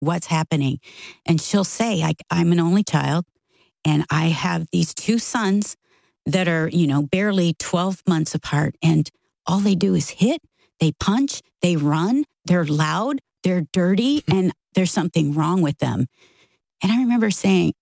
what's happening. And she'll say, I'm an only child and I have these two sons that are, barely 12 months apart. And all they do is hit, they punch, they run, they're loud, they're dirty, and there's something wrong with them. And I remember saying,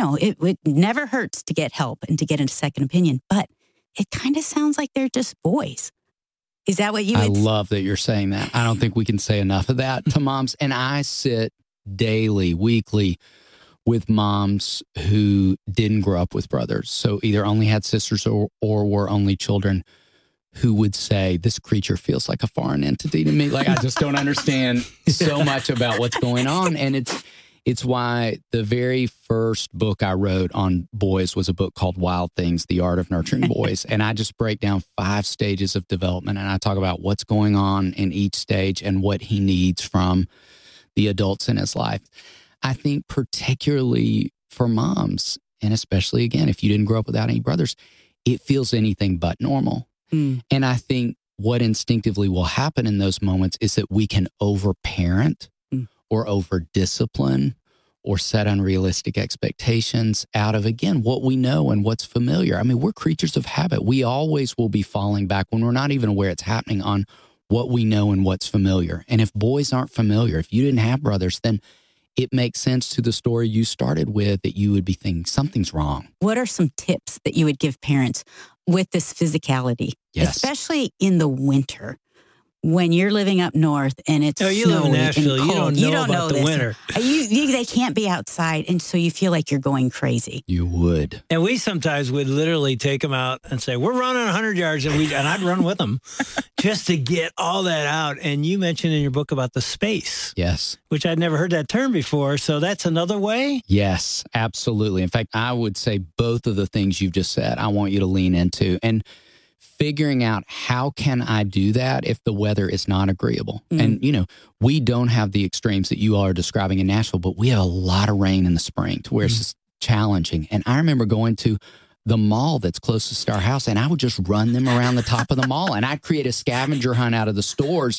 it never hurts to get help and to get a second opinion, but it kind of sounds like they're just boys. Is that what you would... I love that you're saying that. I don't think we can say enough of that to moms. And I sit daily, weekly with moms who didn't grow up with brothers. So either only had sisters or were only children, who would say, this creature feels like a foreign entity to me. Like, I just don't understand so much about what's going on. And it's why the very first book I wrote on boys was a book called Wild Things, The Art of Nurturing Boys. And I just break down 5 stages of development. And I talk about what's going on in each stage and what he needs from the adults in his life. I think particularly for moms, and especially, again, if you didn't grow up without any brothers, it feels anything but normal. And I think what instinctively will happen in those moments is that we can overparent or over-discipline or set unrealistic expectations out of, again, what we know and what's familiar. I mean, we're creatures of habit. We always will be falling back when we're not even aware it's happening on what we know and what's familiar. And if boys aren't familiar, if you didn't have brothers, then it makes sense to the story you started with that you would be thinking something's wrong. What are some tips that you would give parents with this physicality, especially in the winter? When you're living up north and it's snowy live in Nashville, and cold, you don't know about the winter. They can't be outside, and so you feel like you're going crazy. You would. And we sometimes would literally take them out and say, we're running 100 yards, and I'd run with them just to get all that out. And you mentioned in your book about the space. Yes. Which I'd never heard that term before, so that's another way? Yes, absolutely. In fact, I would say both of the things you've just said, I want you to lean into. And figuring out how can I do that if the weather is not agreeable. And, we don't have the extremes that you all are describing in Nashville, but we have a lot of rain in the spring to where it's just challenging. And I remember going to the mall that's closest to our house, and I would just run them around the top of the mall. And I'd create a scavenger hunt out of the stores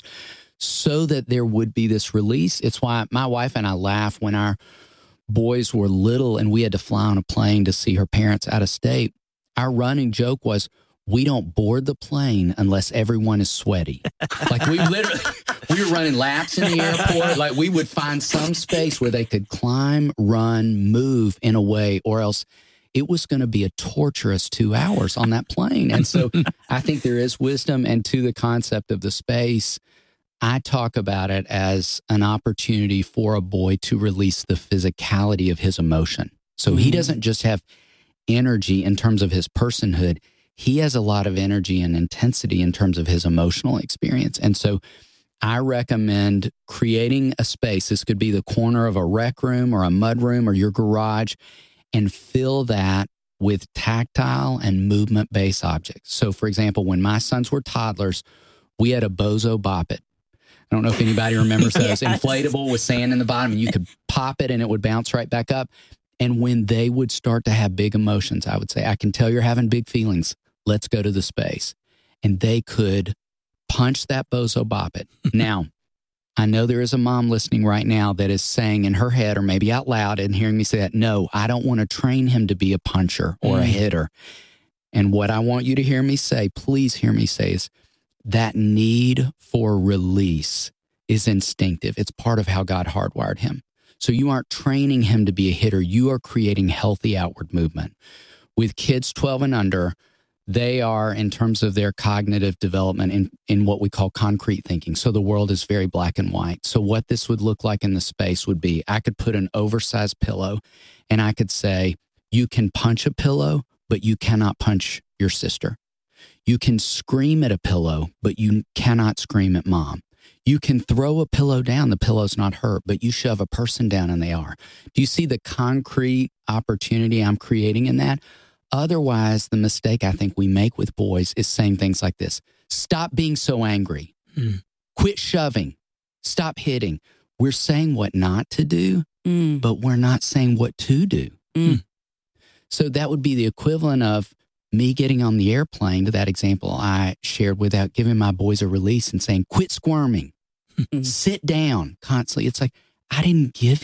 so that there would be this release. It's why my wife and I laugh when our boys were little and we had to fly on a plane to see her parents out of state. Our running joke was, we don't board the plane unless everyone is sweaty. Like we were running laps in the airport. Like we would find some space where they could climb, run, move in a way, or else it was going to be a torturous 2 hours on that plane. And so I think there is wisdom. And to the concept of the space, I talk about it as an opportunity for a boy to release the physicality of his emotion. So he doesn't just have energy in terms of his personhood. He has a lot of energy and intensity in terms of his emotional experience. And so I recommend creating a space. This could be the corner of a rec room or a mud room or your garage, and fill that with tactile and movement-based objects. So, for example, when my sons were toddlers, we had a Bozo Bop It. I don't know if anybody remembers those. Inflatable with sand in the bottom, and you could pop it and it would bounce right back up. And when they would start to have big emotions, I would say, I can tell you're having big feelings. Let's go to the space. And they could punch that Bozo Bop It. Now, I know there is a mom listening right now that is saying in her head or maybe out loud and hearing me say that, no, I don't want to train him to be a puncher or a hitter. And what I want you to hear me say, please hear me say, is that need for release is instinctive. It's part of how God hardwired him. So you aren't training him to be a hitter. You are creating healthy outward movement. With kids 12 and under, they are, in terms of their cognitive development, in what we call concrete thinking. So the world is very black and white. So what this would look like in the space would be, I could put an oversized pillow and I could say, you can punch a pillow, but you cannot punch your sister. You can scream at a pillow, but you cannot scream at mom. You can throw a pillow down, the pillow's not hurt, but you shove a person down and they are. Do you see the concrete opportunity I'm creating in that? Otherwise, the mistake I think we make with boys is saying things like this. Stop being so angry. Quit shoving. Stop hitting. We're saying what not to do, but we're not saying what to do. So that would be the equivalent of me getting on the airplane, to that example I shared, without giving my boys a release and saying, quit squirming, sit down constantly. It's like, I didn't give